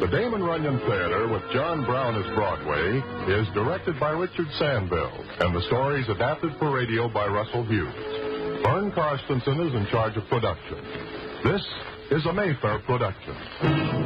The Damon Runyon Theater with John Brown as Broadway is directed by Richard Sandville, and the story is adapted for radio by Russell Hughes. Vern Carstensen is in charge of production. This is a Mayfair production.